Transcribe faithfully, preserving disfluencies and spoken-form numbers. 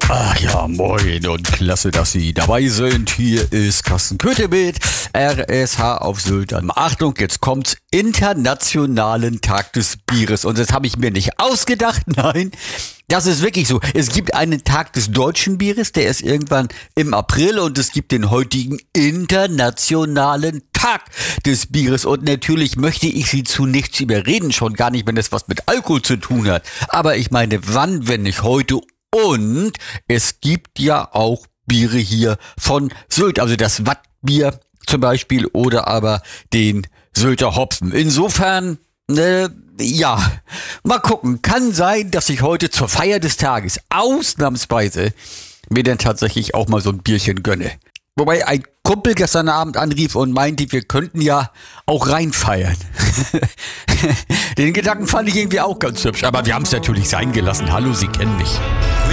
Ach ja, moin und klasse, dass Sie dabei sind. Hier ist Carsten Köthe mit R S H auf Sylt. Achtung, jetzt kommt's, Internationalen Tag des Bieres. Und das habe ich mir nicht ausgedacht, nein, das ist wirklich so. Es gibt einen Tag des deutschen Bieres, der ist irgendwann im April, und es gibt den heutigen Internationalen Tag des Bieres. Und natürlich möchte ich Sie zu nichts überreden, schon gar nicht, wenn es was mit Alkohol zu tun hat. Aber ich meine, wann, wenn nicht heute? Und es gibt ja auch Biere hier von Sylt, also das Wattbier zum Beispiel oder aber den Sylter Hopfen. Insofern, äh, ja, mal gucken. Kann sein, dass ich heute zur Feier des Tages ausnahmsweise mir dann tatsächlich auch mal so ein Bierchen gönne. Wobei ein Kumpel gestern Abend anrief und meinte, wir könnten ja auch reinfeiern. Den Gedanken fand ich irgendwie auch ganz hübsch, aber wir haben es natürlich sein gelassen. Hallo, Sie kennen mich.